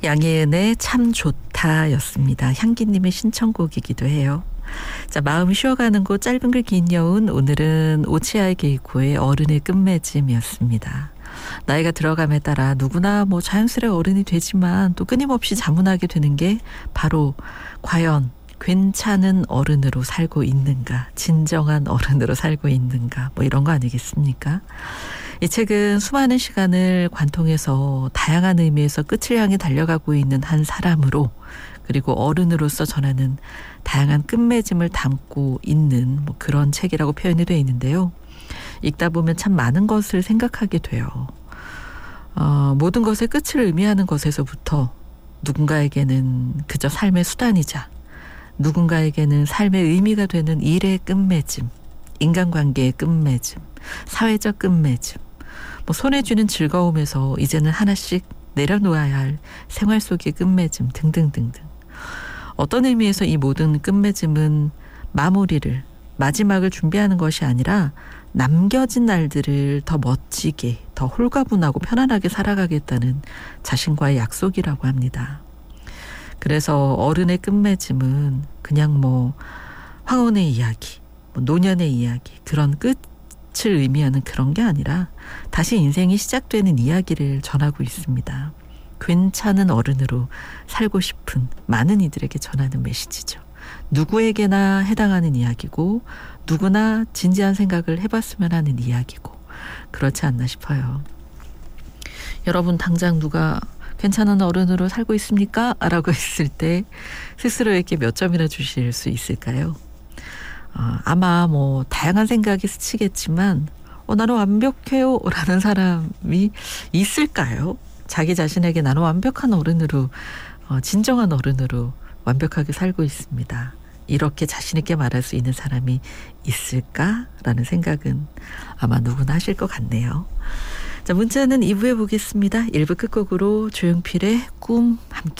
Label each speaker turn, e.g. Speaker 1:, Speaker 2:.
Speaker 1: 양혜은의 참 좋다였습니다. 향기님의 신청곡이기도 해요. 자, 마음 쉬어가는 곳 짧은 글 긴 여운, 오늘은 오치아이 게이코의 어른의 끝맺음이었습니다. 나이가 들어감에 따라 누구나 자연스레 어른이 되지만 또 끊임없이 자문하게 되는 게 바로 과연 괜찮은 어른으로 살고 있는가, 진정한 어른으로 살고 있는가, 이런 거 아니겠습니까? 이 책은 수많은 시간을 관통해서 다양한 의미에서 끝을 향해 달려가고 있는 한 사람으로, 그리고 어른으로서 전하는 다양한 끝맺음을 담고 있는 그런 책이라고 표현이 되어 있는데요. 읽다 보면 참 많은 것을 생각하게 돼요. 모든 것의 끝을 의미하는 것에서부터 누군가에게는 그저 삶의 수단이자 누군가에게는 삶의 의미가 되는 일의 끝맺음, 인간관계의 끝맺음, 사회적 끝맺음, 손에 쥐는 즐거움에서 이제는 하나씩 내려놓아야 할 생활 속의 끝맺음 등등등등. 어떤 의미에서 이 모든 끝맺음은 마지막을 준비하는 것이 아니라 남겨진 날들을 더 멋지게, 더 홀가분하고 편안하게 살아가겠다는 자신과의 약속이라고 합니다. 그래서 어른의 끝맺음은 그냥 황혼의 이야기, 노년의 이야기, 그런 끝을 의미하는 그런 게 아니라 다시 인생이 시작되는 이야기를 전하고 있습니다. 괜찮은 어른으로 살고 싶은 많은 이들에게 전하는 메시지죠. 누구에게나 해당하는 이야기고 누구나 진지한 생각을 해봤으면 하는 이야기고, 그렇지 않나 싶어요. 여러분 당장 누가 괜찮은 어른으로 살고 있습니까? 라고 했을 때 스스로에게 몇 점이나 주실 수 있을까요? 아마 다양한 생각이 스치겠지만 나는 완벽해요 라는 사람이 있을까요? 자기 자신에게 나는 완벽한 어른으로, 진정한 어른으로 완벽하게 살고 있습니다. 이렇게 자신 있게 말할 수 있는 사람이 있을까라는 생각은 아마 누구나 하실 것 같네요. 자, 문자는 2부에 보겠습니다. 1부 끝곡으로 조용필의 꿈 함께